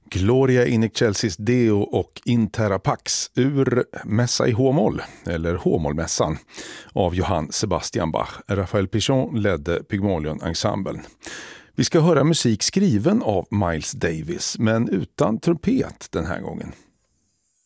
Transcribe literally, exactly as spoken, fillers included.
Gloria in excelsis Deo och In terra pax ur Mässa i H-moll, eller H-mollmässan, av Johann Sebastian Bach. Raphael Pichon ledde Pygmalion-ensemblen. Vi ska höra musik skriven av Miles Davis, men utan trumpet den här gången.